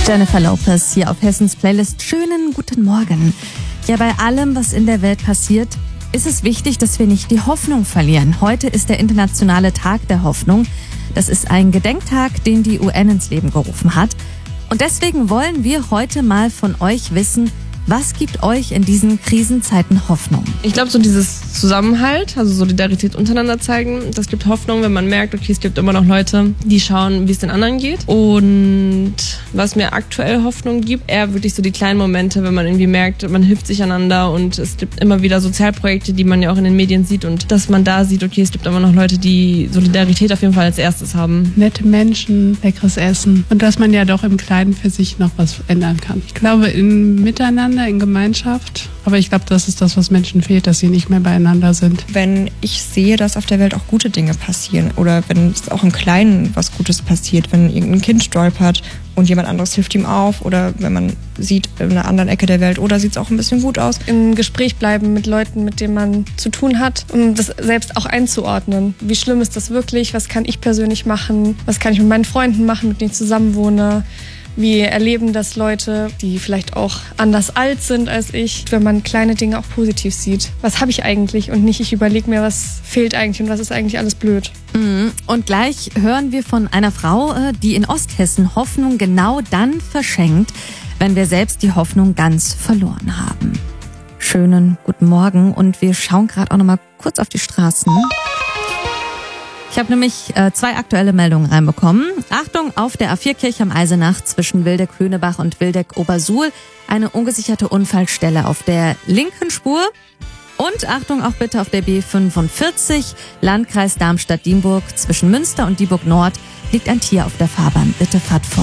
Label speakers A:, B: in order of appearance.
A: Jennifer Lopez hier auf Hessens Playlist. Schönen guten Morgen. Ja, bei allem, was in der Welt passiert, ist es wichtig, dass wir nicht die Hoffnung verlieren. Heute ist der internationale Tag der Hoffnung. Das ist ein Gedenktag, den die UN ins Leben gerufen hat. Und deswegen wollen wir heute mal von euch wissen, was gibt euch in diesen Krisenzeiten Hoffnung?
B: Ich glaube, so dieses Zusammenhalt, also Solidarität untereinander zeigen, das gibt Hoffnung, wenn man merkt, okay, es gibt immer noch Leute, die schauen, wie es den anderen geht. Und was mir aktuell Hoffnung gibt, eher wirklich so die kleinen Momente, wenn man irgendwie merkt, man hilft sich einander und es gibt immer wieder Sozialprojekte, die man ja auch in den Medien sieht und dass man da sieht, okay, es gibt immer noch Leute, die Solidarität auf jeden Fall als erstes haben.
C: Nette Menschen, leckeres Essen und dass man ja doch im Kleinen für sich noch was ändern kann. Ich glaube, in Miteinander, in Gemeinschaft, aber ich glaube, das ist das, was Menschen fehlt, dass sie nicht mehr beieinander sind.
D: Wenn ich sehe, dass auf der Welt auch gute Dinge passieren oder wenn es auch im Kleinen was Gutes passiert, wenn irgendein Kind stolpert und jemand anderes hilft ihm auf oder wenn man sieht in einer anderen Ecke der Welt oder sieht es auch ein bisschen gut aus.
E: Im Gespräch bleiben mit Leuten, mit denen man zu tun hat, um das selbst auch einzuordnen. Wie schlimm ist das wirklich? Was kann ich persönlich machen? Was kann ich mit meinen Freunden machen, mit denen ich zusammenwohne? Wie erleben das Leute, die vielleicht auch anders alt sind als ich, wenn man kleine Dinge auch positiv sieht. Was habe ich eigentlich und nicht, ich überlege mir, was fehlt eigentlich und was ist eigentlich alles blöd.
A: Und gleich hören wir von einer Frau, die in Osthessen Hoffnung genau dann verschenkt, wenn wir selbst die Hoffnung ganz verloren haben. Schönen guten Morgen und wir schauen gerade auch noch mal kurz auf die Straßen. Ich habe nämlich 2 aktuelle Meldungen reinbekommen. Achtung, auf der A4 Kirch am Eisenach zwischen Wildeck-Höhnebach und Wildeck-Obersuhl eine ungesicherte Unfallstelle auf der linken Spur. Und Achtung auch bitte auf der B45 Landkreis Darmstadt-Dieburg zwischen Münster und Dieburg Nord liegt ein Tier auf der Fahrbahn. Bitte fahrt vor.